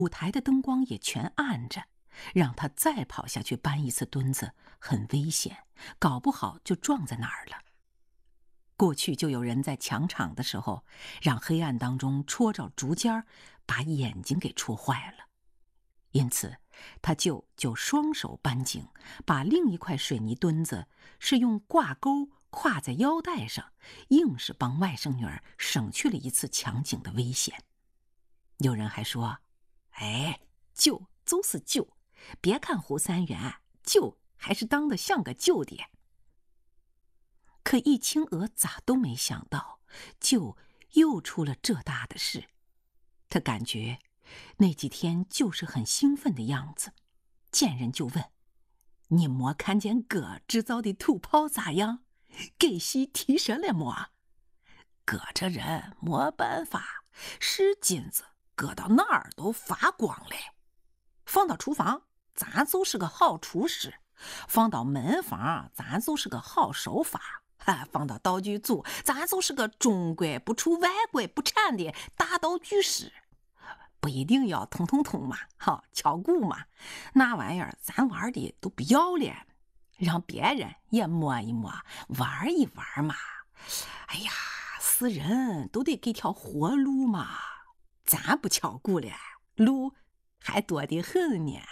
舞台的灯光也全暗着，让他再跑下去搬一次墩子很危险，搞不好就撞在哪儿了。过去就有人在抢场的时候，让黑暗当中戳着竹尖儿，把眼睛给戳坏了。因此，他就双手扳紧，把另一块水泥墩子是用挂钩挎在腰带上，硬是帮外甥女儿省去了一次抢井的危险。有人还说：“哎，舅就是舅，别看胡三元，舅还是当得像个舅的。”可易清娥咋都没想到，舅又出了这大的事。他感觉那几天就是很兴奋的样子，见人就问：“你没看见哥制造的土炮咋样？给戏提神了没？”哥这人没办法，是金子搁到哪儿都发光嘞。放到厨房，咱就是个好厨师；放到门房，咱就是个好手法；放到道具组，咱就是个中规不出外规不掺的大道具师。不一定要通嘛，敲鼓嘛，那玩意儿咱玩的都不要脸，让别人也摸一摸，玩一玩嘛。哎呀，死人都得给条活路嘛，咱不敲鼓了，路还多得很呢。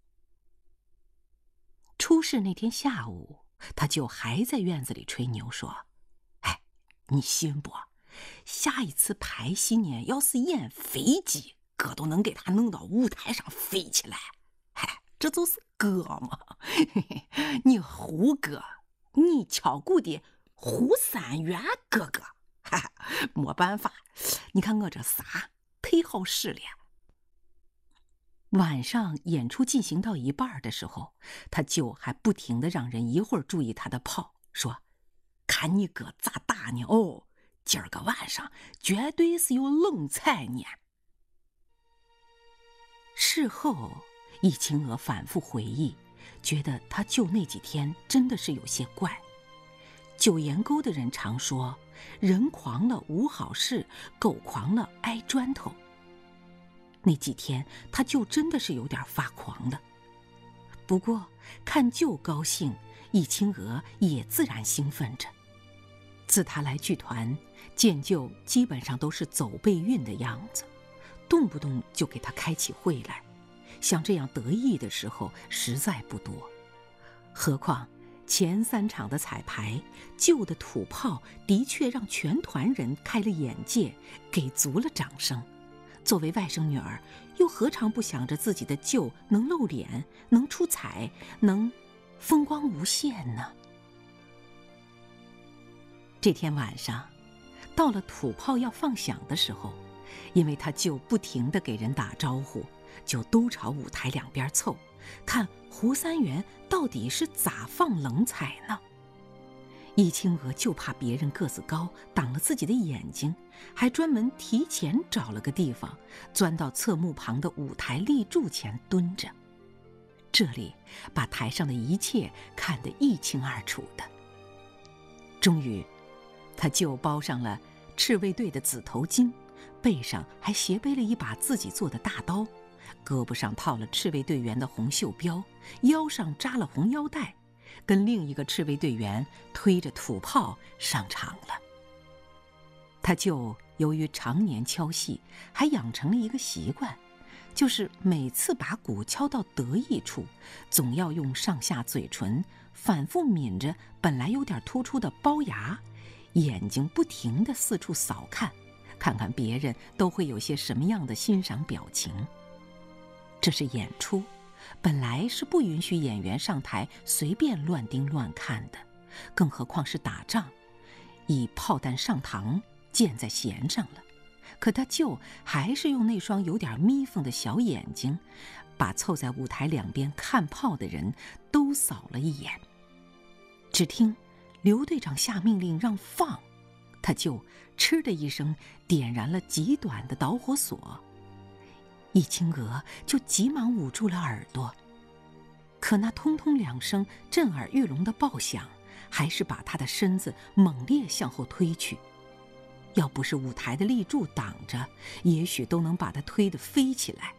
出事那天下午，他就还在院子里吹牛说：“哎，你信不？下一次排戏呢，要是演飞机，哥都能给他弄到舞台上飞起来。嗨，这就是哥嘛！你胡哥，你敲鼓的胡三元哥哥，哈，没办法，你看我这仨忒好使了。”晚上演出进行到一半的时候，他舅还不停地让人一会儿注意他的炮，说：“看你哥咋打呢？哦，今儿个晚上绝对是有冷彩呢。”事后，易清娥反复回忆，觉得他舅那几天真的是有些怪。九岩沟的人常说：“人狂了无好事，狗狂了挨砖头。”那几天他就真的是有点发狂了。不过看舅高兴，易清娥也自然兴奋着。自他来剧团，见舅基本上都是走背运的样子，动不动就给他开起会来，像这样得意的时候实在不多。何况前3场的彩排，舅的土炮的确让全团人开了眼界，给足了掌声。作为外甥女儿，又何尝不想着自己的舅能露脸，能出彩，能风光无限呢？这天晚上，到了土炮要放响的时候，因为他舅不停地给人打招呼，就都朝舞台两边凑，看胡三元到底是咋放冷彩呢？易清娥就怕别人个子高挡了自己的眼睛，还专门提前找了个地方，钻到侧幕旁的舞台立柱前蹲着。这里把台上的一切看得一清二楚的。终于，他就包上了赤卫队的紫头巾，背上还斜背了一把自己做的大刀，胳膊上套了赤卫队员的红袖标，腰上扎了红腰带，跟另一个赤卫队员推着土炮上场了。他舅由于常年敲戏，还养成了一个习惯，就是每次把鼓敲到得意处，总要用上下嘴唇反复抿着本来有点突出的龅牙，眼睛不停地四处扫看，看看别人都会有些什么样的欣赏表情。这是演出，本来是不允许演员上台随便乱盯乱看的，更何况是打仗，以炮弹上膛，箭在弦上了。可他舅还是用那双有点眯缝的小眼睛，把凑在舞台两边看炮的人都扫了一眼。只听刘队长下命令让放，他舅嗤的一声点燃了极短的导火索。易清娥就急忙捂住了耳朵，可那通通2声震耳欲聋的爆响，还是把他的身子猛烈向后推去。要不是舞台的立柱挡着，也许都能把他推得飞起来。